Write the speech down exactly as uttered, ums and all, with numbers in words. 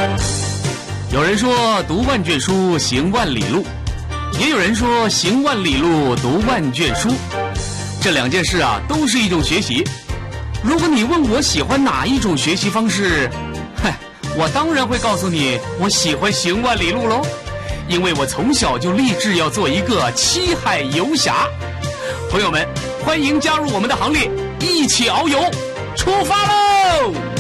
有人说读万卷书行万里路，也有人说行万里路读万卷书，这两件事啊都是一种学习。如果你问我喜欢哪一种学习方式，嗨，我当然会告诉你我喜欢行万里路喽，因为我从小就立志要做一个七海游侠。朋友们，欢迎加入我们的行列，一起遨游，出发喽！